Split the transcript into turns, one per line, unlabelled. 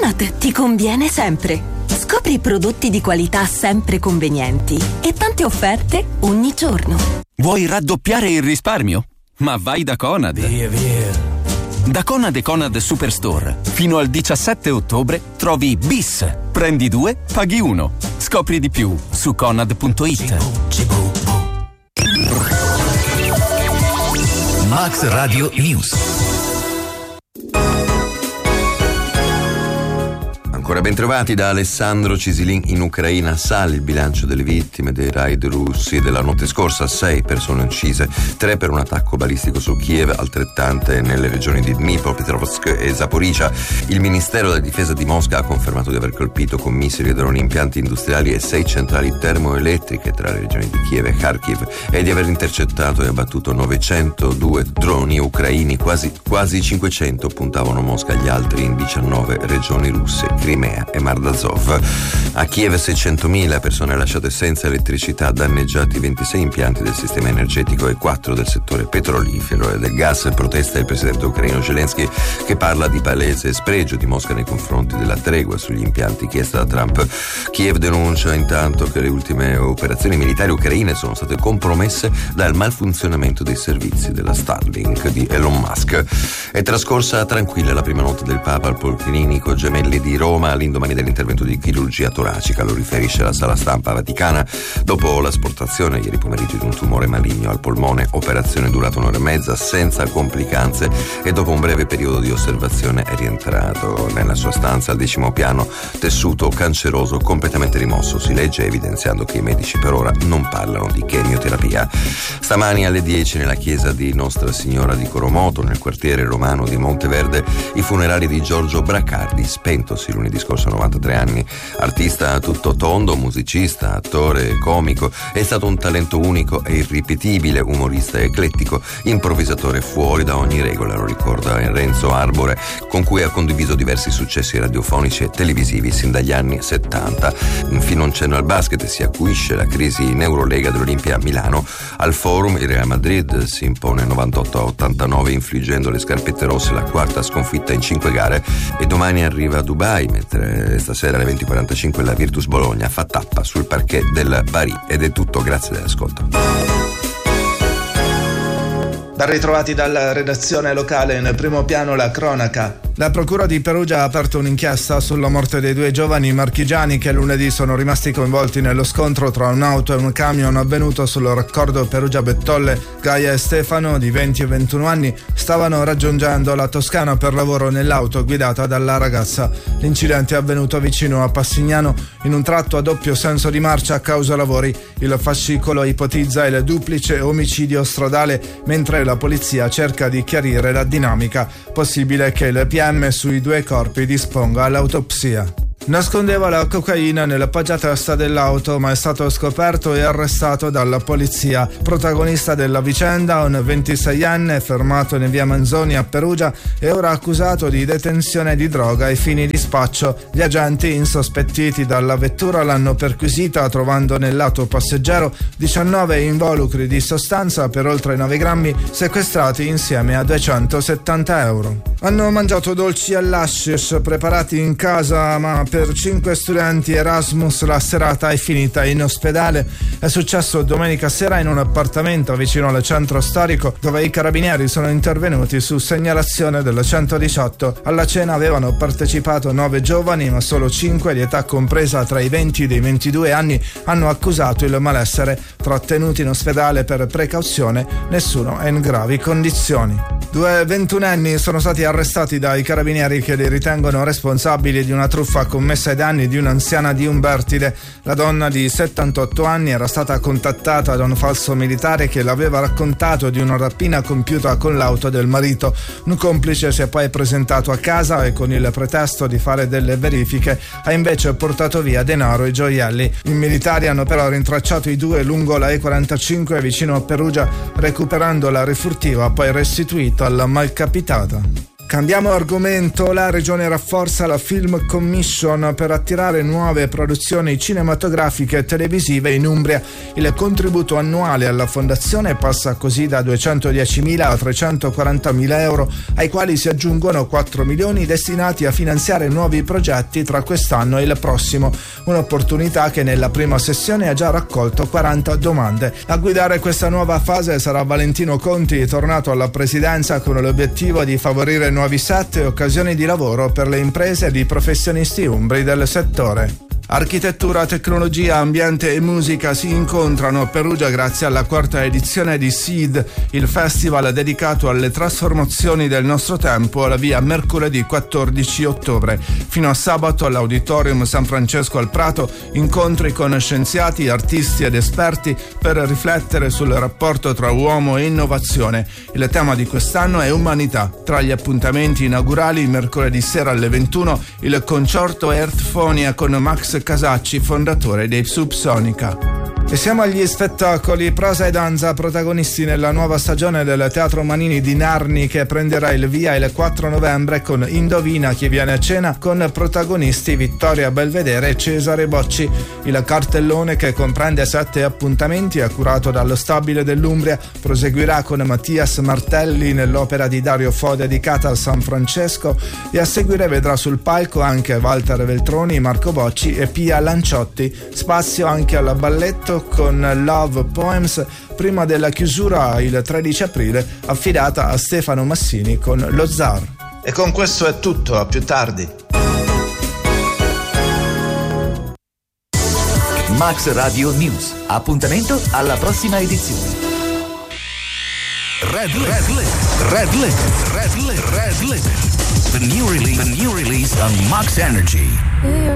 Conad ti conviene sempre. Scopri prodotti di qualità sempre convenienti e tante offerte ogni giorno.
Vuoi raddoppiare il risparmio? Ma vai da Conad.
Via.
Da Conad e Conad Superstore fino al 17 ottobre trovi Bis. Prendi 2, paghi 1. Scopri di più su conad.it.
Max Radio News.
Ancora ben trovati da Alessandro Cisilin. In Ucraina sale il bilancio delle vittime dei raid russi della notte scorsa, 6 persone uccise, 3 per un attacco balistico su Kiev, altrettante nelle regioni di Dnipropetrovsk e Zaporizhzhia. Il Ministero della Difesa di Mosca ha confermato di aver colpito con missili e droni impianti industriali e 6 centrali termoelettriche tra le regioni di Kiev e Kharkiv e di aver intercettato e abbattuto 902 droni ucraini, quasi 500 puntavano Mosca, gli altri in 19 regioni russe, Crimea e Mar d'Azov. A Kiev 600.000 persone lasciate senza elettricità, danneggiati 26 impianti del sistema energetico e 4 del settore petrolifero e del gas. Protesta il presidente ucraino Zelensky, che parla di palese spregio di Mosca nei confronti della tregua sugli impianti chiesta da Trump. Kiev denuncia intanto che le ultime operazioni militari ucraine sono state compromesse dal malfunzionamento dei servizi della Starlink di Elon Musk. È trascorsa tranquilla la prima notte del Papa al Policlinico Gemelli di Roma all'indomani dell'intervento di chirurgia toracica, lo riferisce la sala stampa vaticana. Dopo l'asportazione ieri pomeriggio di un tumore maligno al polmone, operazione durata 1 ora e mezza senza complicanze e dopo un breve periodo di osservazione è rientrato nella sua stanza al 10° piano, tessuto canceroso completamente rimosso, si legge, evidenziando che i medici per ora non parlano di chemioterapia. Stamani alle 10 nella chiesa di Nostra Signora di Coromoto, nel quartiere romano di Monteverde, i funerali di Giorgio Bracardi, spentosi lunedì scorso a 93 anni. Artista a tutto tondo, musicista, attore, comico, è stato un talento unico e irripetibile, umorista eclettico, improvvisatore fuori da ogni regola, lo ricorda Renzo Arbore, con cui ha condiviso diversi successi radiofonici e televisivi sin dagli anni 70. Fino a un cenno al basket si acuisce la crisi in Eurolega dell'Olimpia a Milano. Al Forum il Real Madrid si impone 98-89 infliggendo le scarpette rosse la 4ª sconfitta in 5 gare e domani arriva a Dubai, mentre stasera alle 20:45 la Virtus Bologna fa tappa sul parquet del Bari. Ed è tutto, grazie dell'ascolto.
Ben ritrovati dalla redazione locale. In primo piano la cronaca. La Procura di Perugia ha aperto un'inchiesta sulla morte dei 2 giovani marchigiani che lunedì sono rimasti coinvolti nello scontro tra un'auto e un camion avvenuto sul raccordo Perugia-Bettolle. Gaia e Stefano, di 20 e 21 anni, stavano raggiungendo la Toscana per lavoro nell'auto guidata dalla ragazza. L'incidente è avvenuto vicino a Passignano in un tratto a doppio senso di marcia a causa lavori. Il fascicolo ipotizza il duplice omicidio stradale, mentre la polizia cerca di chiarire la dinamica. Possibile che il PM sui 2 corpi disponga l'autopsia. Nascondeva la cocaina nella poggiatesta dell'auto, ma è stato scoperto e arrestato dalla polizia. Protagonista della vicenda, un 26enne fermato in via Manzoni a Perugia, è ora accusato di detenzione di droga ai fini di spaccio. Gli agenti, insospettiti dalla vettura, l'hanno perquisita trovando nel lato passeggero 19 involucri di sostanza per oltre 9 grammi, sequestrati insieme a 270 euro. Hanno mangiato dolci all'hashish preparati in casa, ma per 5 studenti Erasmus la serata è finita in ospedale. È successo domenica sera in un appartamento vicino al centro storico, dove i carabinieri sono intervenuti su segnalazione del 118. Alla cena avevano partecipato 9 giovani, ma solo 5 di età compresa tra i 20 e i 22 anni hanno accusato il malessere. Trattenuti in ospedale per precauzione, nessuno è in gravi condizioni. 2 ventunenni sono stati arrestati dai carabinieri che li ritengono responsabili di una truffa commessa ai danni di un'anziana di Umbertide. La donna di 78 anni era stata contattata da un falso militare che l'aveva raccontato di una rapina compiuta con l'auto del marito. Un complice si è poi presentato a casa e, con il pretesto di fare delle verifiche, ha invece portato via denaro e gioielli. I militari hanno però rintracciato i 2 lungo la E45 vicino a Perugia, recuperando la rifurtiva poi restituita alla malcapitata. Cambiamo argomento, la Regione rafforza la Film Commission per attirare nuove produzioni cinematografiche e televisive in Umbria. Il contributo annuale alla fondazione passa così da 210.000 a 340.000 euro, ai quali si aggiungono 4 milioni destinati a finanziare nuovi progetti tra quest'anno e il prossimo. Un'opportunità che nella prima sessione ha già raccolto 40 domande. A guidare questa nuova fase sarà Valentino Conti, tornato alla presidenza con l'obiettivo di favorire nuovi set e occasioni di lavoro per le imprese ed i professionisti umbri del settore. Architettura, tecnologia, ambiente e musica si incontrano a Perugia grazie alla 4ª edizione di SEED, il festival dedicato alle trasformazioni del nostro tempo, alla via mercoledì 14 ottobre. Fino a sabato all'Auditorium San Francesco al Prato, incontri con scienziati, artisti ed esperti per riflettere sul rapporto tra uomo e innovazione. Il tema di quest'anno è umanità. Tra gli appuntamenti inaugurali, mercoledì sera alle 21, il concerto Earthphonia con Max Casacci, fondatore dei Subsonica. E siamo agli spettacoli. Prosa e danza protagonisti nella nuova stagione del Teatro Manini di Narni, che prenderà il via il 4 novembre con Indovina chi viene a cena, con protagonisti Vittoria Belvedere e Cesare Bocci. Il cartellone, che comprende 7 appuntamenti, è curato dallo Stabile dell'Umbria, proseguirà con Mattias Martelli nell'opera di Dario Fo dedicata a San Francesco, e a seguire vedrà sul palco anche Walter Veltroni, Marco Bocci e Pia Lanciotti. Spazio anche al balletto con Love Poems, prima della chiusura il 13 aprile, affidata a Stefano Massini con Lo Zar.
E con questo è tutto, a più tardi.
Max Radio News. Appuntamento alla prossima edizione. Red Limit. The new release on Max Energy.